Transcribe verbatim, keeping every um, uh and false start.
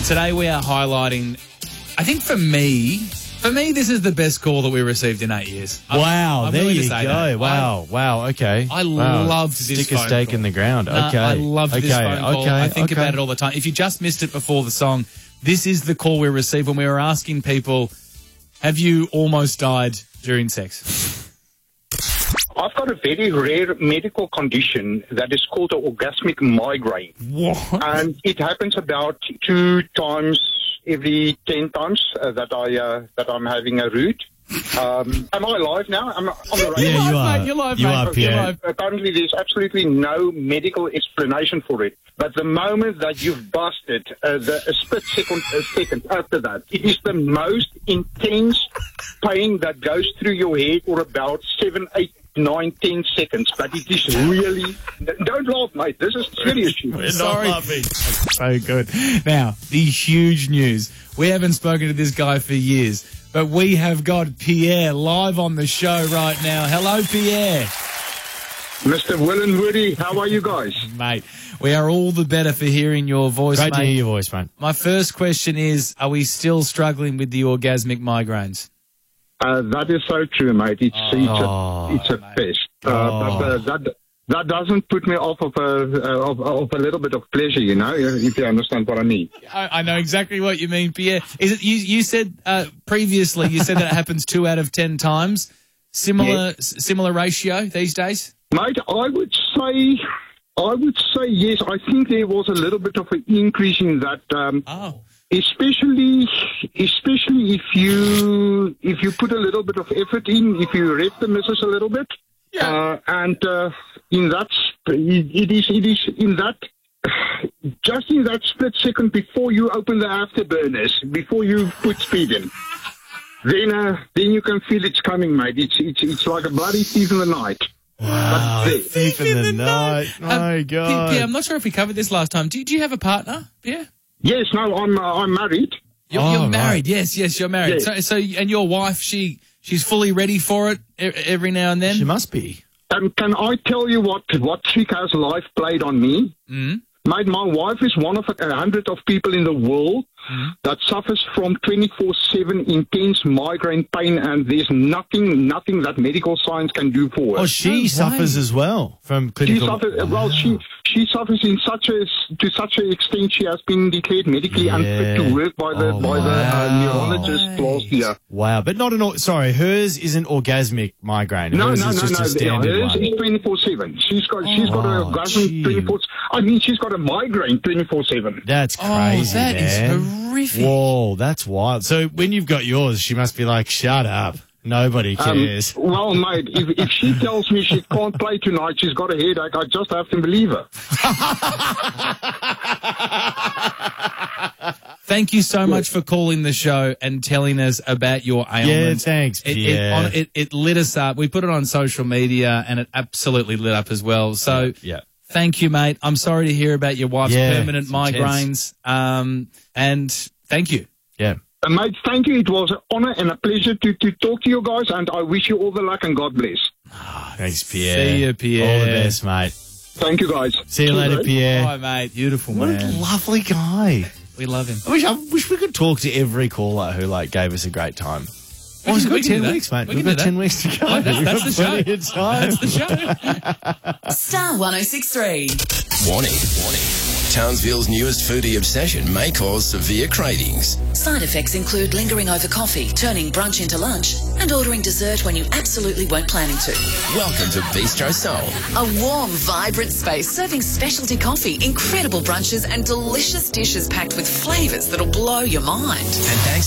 today we are highlighting, I think for me, for me, this is the best call that we received in eight years. I'm, Wow, I'm there willing to you say go. that. Wow, wow, okay. I wow. loved this Stick a phone stake call. in the ground. No, Okay. I loved okay. this phone call. Okay. I think okay. about it all the time. If you just missed it before the song, this is the call we received when we were asking people, have you almost died during sex? I've got a very rare medical condition that is called an orgasmic migraine. What? And it happens about two times every ten times uh, that, I, uh, that I'm having a root. Um, am I live now? I'm on the radio. Yeah, you are. Mate, you're live, you mate. are, You're Pierre. live. Apparently, there's absolutely no medical explanation for it. But the moment that you've busted, uh, the a split second, a second after that, it is the most intense pain that goes through your head for about seven, eight, nine, ten seconds. But it is really... Don't laugh, mate. This is serious shit. We're Sorry. not laughing. So good. Now, the huge news. We haven't spoken to this guy for years, but we have got Pierre live on the show right now. Hello, Pierre. Mister Will and Woody, how are you guys? Mate, we are all the better for hearing your voice, Great mate. to hear your voice, mate. My first question is, are we still struggling with the orgasmic migraines? Uh, that is so true, mate. It's, it's Oh, a, it's a pest. Uh, Oh. But uh, that that doesn't put me off of a, uh, of, of a little bit of pleasure, you know, if you understand what I mean. I, I know exactly what you mean, Pierre. Is it you? You said uh, previously you said that it happens two out of ten times. Similar, s- similar ratio these days. Mate, I would say, I would say yes. I think there was a little bit of an increase in that, um, Oh, especially, especially if you if you put a little bit of effort in, if you rep the missus a little bit, Yeah. uh, and uh, in that, sp- it is it is in that. Just in that split second before you open the afterburners, before you put speed in, then uh, then you can feel it's coming, mate. It's it's it's like a bloody thief in the night. Wow, But the- thief in the night. My Um, God. Pierre, I'm not sure if we covered this last time. Do, do you have a partner, Pierre? Yes, no, I'm uh, I'm married. You're, Oh, you're right. married. Yes, yes, you're married. Yeah. So, so, and your wife, she she's fully ready for it e- every now and then. She must be. And can I tell you what what trick has life played on me? Mm. Mate, my wife is one of a hundred of people in the world that suffers from twenty-four seven intense migraine pain, and there's nothing nothing that medical science can do for her. Oh, she No suffers way. as well from She clinical. suffers, well, she she suffers in such a to such an extent she has been declared medically Yeah. unfit to work by the Oh, by the uh, wow. neurologist last year. Wow, but not an. or- Sorry, hers isn't orgasmic migraine. No, hers no, is no, just no. a standard Hers one. is twenty-four seven. She's got she's got Oh, a orgasm gee. twenty-four. I mean, she's got a migraine twenty-four seven. That's Oh, crazy, that is man. horrific. Whoa, that's wild. So when you've got yours, she must be like, shut up. Nobody cares. Um, well, mate, if, if she tells me she can't play tonight, she's got a headache, I just have to believe her. Thank you so much for calling the show and telling us about your yeah, ailments. thanks, It, it, Pierre. on, it, it lit us up. We put it on social media and it absolutely lit up as well. So yeah. thank you, mate. I'm sorry to hear about your wife's Yeah, permanent it's migraines. Um, and thank you. Yeah. Uh, mate, thank you. It was an honor and a pleasure to, to talk to you guys, and I wish you all the luck and God bless. Thanks, Pierre. See you, Pierre. All the best, mate. Thank you, guys. See you Cheers, later, mate. Pierre. Bye, mate. Beautiful, What a man. lovely guy. We love him. I wish, I wish we could talk to every caller who like gave us a great time. We Oh, can- we've we got can do ten that. weeks, mate. We We've can got do ten that. weeks to go. Oh, that's- We've that's got the show. plenty of time. That's the show. Star one oh six three. Warning, warning. Townsville's newest foodie obsession may cause severe cravings. Side effects include lingering over coffee, turning brunch into lunch, and ordering dessert when you absolutely weren't planning to. Welcome to Bistro Soul. A warm, vibrant space serving specialty coffee, incredible brunches, and delicious dishes packed with flavours that'll blow your mind. And thanks